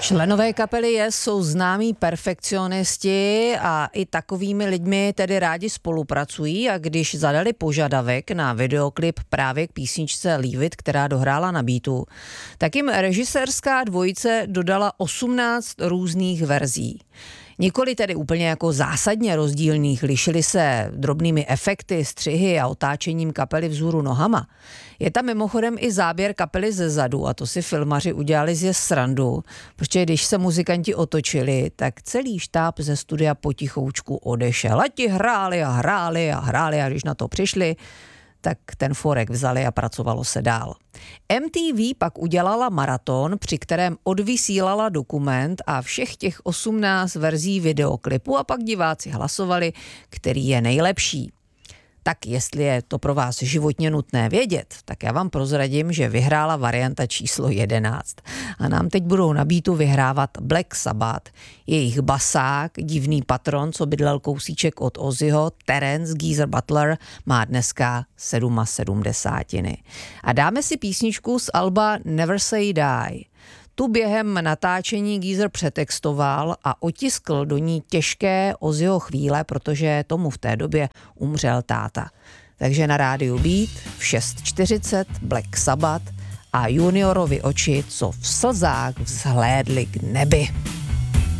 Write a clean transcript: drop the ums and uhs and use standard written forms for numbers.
Členové kapely Yes jsou známí perfekcionisti a i takovými lidmi tedy rádi spolupracují, a když zadali požadavek na videoklip právě k písničce Leave It, která dohrála na beatu, tak jim režisérská dvojice dodala 18 různých verzí. Nikoli tedy úplně jako zásadně rozdílných, lišili se drobnými efekty, střihy a otáčením kapely vzhůru nohama. Je tam mimochodem i záběr kapely ze zadu a to si filmaři udělali z srandu, protože když se muzikanti otočili, tak celý štáb ze studia potichoučku odešel. A ti hráli a hráli a hráli a když na to přišli, tak ten forek vzali a pracovalo se dál. MTV pak udělala maraton, při kterém odvysílala dokument a všech těch 18 verzí videoklipu a pak diváci hlasovali, který je nejlepší. Tak jestli je to pro vás životně nutné vědět, tak já vám prozradím, že vyhrála varianta číslo 11. A nám teď budou na beatu vyhrávat Black Sabbath. Jejich basák, divný patron, co bydlel kousíček od Ozzyho, Terence Geezer Butler, má dneska 77. A dáme si písničku z alba Never Say Die. Tu během natáčení Geezer přetextoval a otiskl do ní těžké Ozzyho chvíle, protože tomu v té době umřel táta. Takže na rádiu Beat v 6:40 Black Sabbath a Juniorovi oči, co v slzách vzhlédli k nebi.